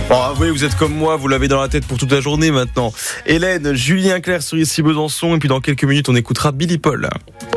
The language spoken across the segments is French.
Bon, avouez, vous êtes comme moi, vous l'avez dans la tête pour toute la journée maintenant. Hélène, Julien Clerc sur Ici Besançon, et puis dans quelques minutes, on écoutera Billy Paul.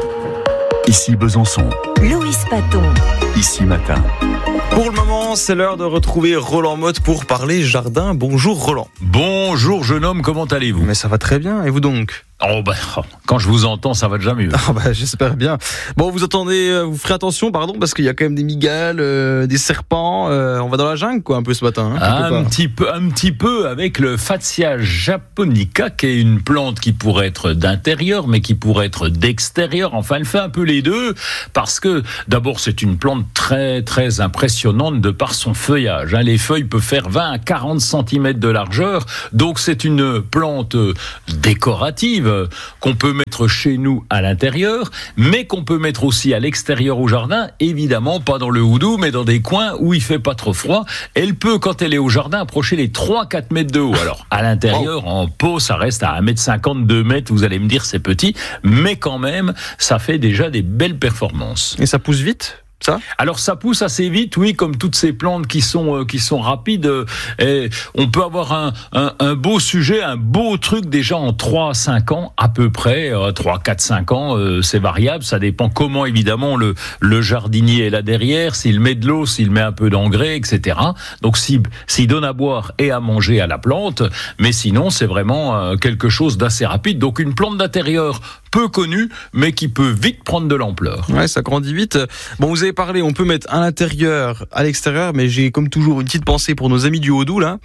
Ici Besançon. Loïs Paton. Ici Matin. Pour le moment, c'est l'heure de retrouver Roland Motte pour parler jardin. Bonjour Roland. Bonjour jeune homme, comment allez-vous ? Mais ça va très bien, et vous donc ? Quand je vous entends, ça va déjà mieux. J'espère bien. Bon, vous ferez attention, parce qu'il y a quand même des migales, des serpents. On va dans la jungle, quoi, un peu ce matin. Un petit peu avec le Fatsia japonica, qui est une plante qui pourrait être d'intérieur, mais qui pourrait être d'extérieur. Enfin, elle fait un peu les deux, parce que d'abord, c'est une plante très, très impressionnante de par son feuillage. Les feuilles peuvent faire 20 à 40 cm de largeur, donc c'est une plante décorative qu'on peut mettre chez nous à l'intérieur, mais qu'on peut mettre aussi à l'extérieur au jardin, évidemment pas dans le houdou, mais dans des coins où il fait pas trop froid. Elle peut, quand elle est au jardin, approcher les 3-4 mètres de haut. Alors, à l'intérieur, en pot, ça reste à 1,50 m, 2 mètres, vous allez me dire c'est petit, mais quand même, ça fait déjà des belles performances. Et ça pousse vite ? Alors ça pousse assez vite, oui, comme toutes ces plantes qui sont rapides. Et on peut avoir un beau sujet, un beau truc déjà en 3-5 ans à peu près. 3, 4, 5 ans, c'est variable, ça dépend comment évidemment le jardinier est là derrière, s'il met de l'eau, s'il met un peu d'engrais, etc. Donc s'il donne à boire et à manger à la plante, mais sinon c'est vraiment quelque chose d'assez rapide. Donc une plante d'intérieur peu connue, mais qui peut vite prendre de l'ampleur. Ouais, ça grandit vite. Bon, vous avez parlé, on peut mettre à l'intérieur, à l'extérieur, mais j'ai comme toujours une petite pensée pour nos amis du Haut-Doubs, là.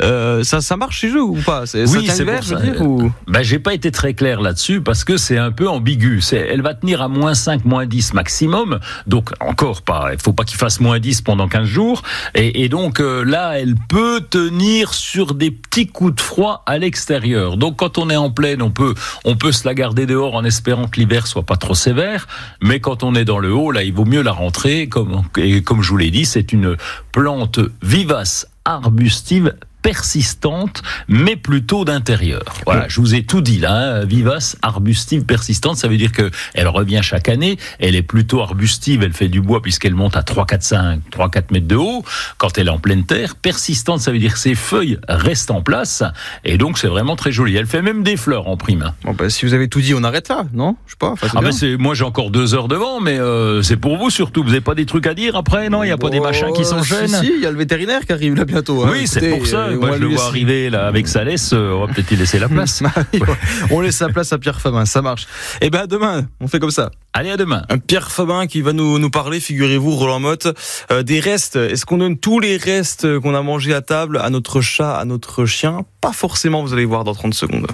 Ça marche chez eux ou pas ? Oui, c'est pour ça. J'ai pas été très clair là-dessus, parce que c'est un peu ambigu. Elle va tenir à -5, -10 maximum, donc encore pas, il faut pas qu'il fasse -10 pendant 15 jours, et donc là, elle peut tenir sur des petits coups de froid à l'extérieur. Donc quand on est en plaine, on peut se la garder dehors en espérant que l'hiver soit pas trop sévère, mais quand on est dans le haut, là, il vaut mieux la rentrer, comme je vous l'ai dit, c'est une plante vivace, arbustive, persistante, mais plutôt d'intérieur. Voilà, je vous ai tout dit là, vivace, arbustive, persistante, ça veut dire que elle revient chaque année, elle est plutôt arbustive, elle fait du bois puisqu'elle monte à 3-4 mètres de haut, quand elle est en pleine terre. Persistante, ça veut dire que ses feuilles restent en place, et donc c'est vraiment très joli. Elle fait même des fleurs en prime. Bon, si vous avez tout dit, on arrête là, non ? Je sais pas. Moi j'ai encore 2 heures devant, mais c'est pour vous surtout. Vous n'avez pas des trucs à dire après, non ? Il n'y a pas des machins qui s'enchaînent ? Si, il y a le vétérinaire qui arrive là bientôt. Oui, c'est pour ça. Moi, je le vois arriver là avec sa laisse, on va peut-être y laisser la place. On laisse la place à Pierre Fabin, ça marche. Et à demain, on fait comme ça. Allez, à demain. Pierre Fabin qui va nous parler, figurez-vous, Roland Motte, des restes. Est-ce qu'on donne tous les restes qu'on a mangés à table à notre chat, à notre chien ? Pas forcément, vous allez voir dans 30 secondes.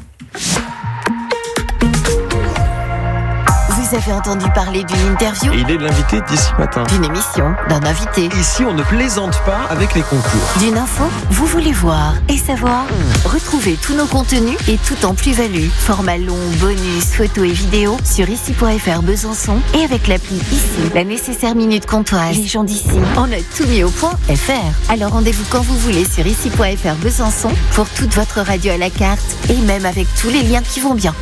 Vous avez entendu parler d'une interview ? Et il est l'invité d'Ici Matin. D'une émission, d'un invité. Ici, on ne plaisante pas avec les concours. D'une info, vous voulez voir et savoir ? Retrouvez tous nos contenus et tout en plus-value. Format long, bonus, photos et vidéos sur ici.fr Besançon et avec l'appli Ici. La nécessaire minute comptoise. Les gens d'ici. On a tout mis au point .fr. Alors rendez-vous quand vous voulez sur ici.fr Besançon pour toute votre radio à la carte et même avec tous les liens qui vont bien.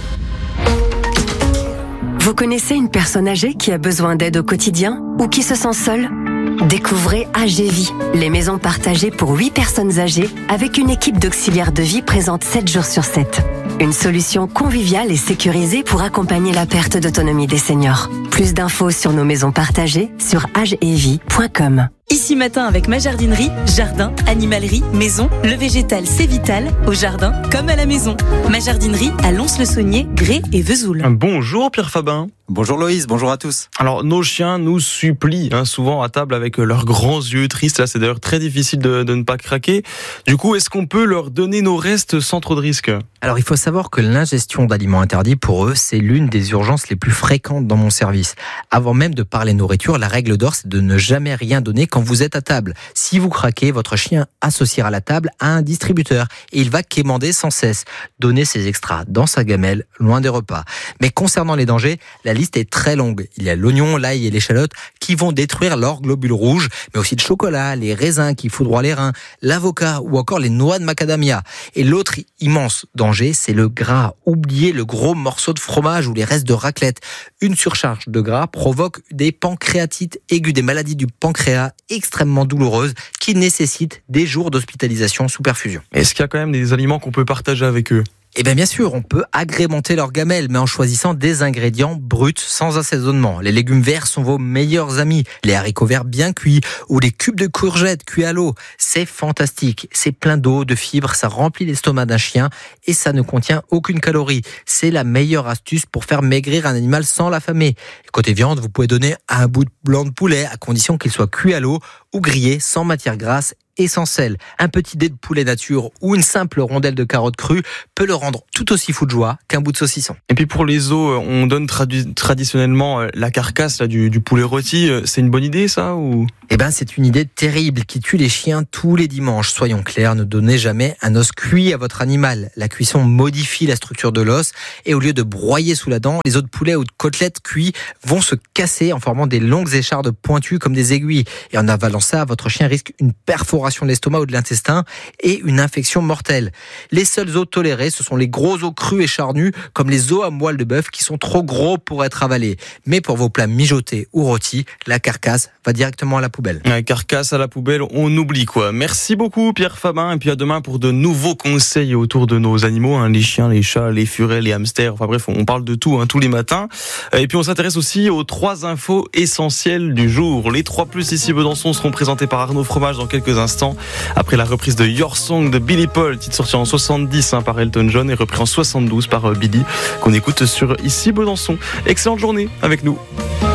Vous connaissez une personne âgée qui a besoin d'aide au quotidien ou qui se sent seule ? Découvrez AGVie, les maisons partagées pour 8 personnes âgées avec une équipe d'auxiliaires de vie présente 7 jours sur 7. Une solution conviviale et sécurisée pour accompagner la perte d'autonomie des seniors. Plus d'infos sur nos maisons partagées sur agevie.com. Ici Matin avec ma jardinerie, jardin, animalerie, maison, le végétal c'est vital, au jardin comme à la maison. Ma jardinerie à Lons-le-Saunier, Grès et Vesoul. Bonjour Pierre Fabin. Bonjour Loïs, bonjour à tous. Alors nos chiens nous supplient souvent à table avec leurs grands yeux tristes. Là, c'est d'ailleurs très difficile de ne pas craquer. Du coup, est-ce qu'on peut leur donner nos restes sans trop de risques ? Alors il faut savoir que l'ingestion d'aliments interdits pour eux, c'est l'une des urgences les plus fréquentes dans mon service. Avant même de parler nourriture, la règle d'or, c'est de ne jamais rien donner quand vous êtes à table. Si vous craquez, votre chien associera la table à un distributeur et il va quémander sans cesse. Donnez ses extras dans sa gamelle, loin des repas. Mais concernant les dangers, la liste est très longue. Il y a l'oignon, l'ail et l'échalote qui vont détruire leurs globules rouges, mais aussi le chocolat, les raisins qui foudroient les reins, l'avocat ou encore les noix de macadamia. Et l'autre immense danger, c'est le gras. Oubliez le gros morceau de fromage ou les restes de raclette. Une surcharge de gras provoque des pancréatites aiguës, des maladies du pancréas extrêmement douloureuses qui nécessitent des jours d'hospitalisation sous perfusion. Est-ce qu'il y a quand même des aliments qu'on peut partager avec eux ? Eh bien sûr, on peut agrémenter leur gamelle, mais en choisissant des ingrédients bruts sans assaisonnement. Les légumes verts sont vos meilleurs amis. Les haricots verts bien cuits ou les cubes de courgettes cuits à l'eau. C'est fantastique. C'est plein d'eau, de fibres, ça remplit l'estomac d'un chien et ça ne contient aucune calorie. C'est la meilleure astuce pour faire maigrir un animal sans l'affamer. Côté viande, vous pouvez donner un bout de blanc de poulet à condition qu'il soit cuit à l'eau ou grillé sans matière grasse et sans sel. Un petit dé de poulet nature ou une simple rondelle de carotte crue peut le rendre tout aussi fou de joie qu'un bout de saucisson. Et puis pour les os, on donne traditionnellement la carcasse là, du poulet rôti. C'est une bonne idée ça ou ? Eh ben c'est une idée terrible qui tue les chiens tous les dimanches. Soyons clairs, ne donnez jamais un os cuit à votre animal. La cuisson modifie la structure de l'os et au lieu de broyer sous la dent, les os de poulet ou de côtelettes cuits vont se casser en formant des longues échardes pointues comme des aiguilles. Et en avalant ça, votre chien risque une perforation de l'estomac ou de l'intestin et une infection mortelle. Les seuls os tolérés, ce sont les gros os crus et charnus comme les os à moelle de bœuf qui sont trop gros pour être avalés. Mais pour vos plats mijotés ou rôtis, la carcasse va directement à la poubelle. La carcasse à la poubelle, on oublie quoi. Merci beaucoup Pierre Fabin et puis à demain pour de nouveaux conseils autour de nos animaux, les chiens, les chats, les furets, les hamsters, enfin bref, on parle de tout tous les matins. Et puis on s'intéresse aussi aux 3 infos essentielles du jour. Les 3+ ici Besançon seront présentés par Arnaud Fromage dans quelques instants. Après la reprise de Your Song de Billy Paul, titre sorti en 70 par Elton John et repris en 72 par Billy, qu'on écoute sur Ici Besançon. Excellente journée avec nous.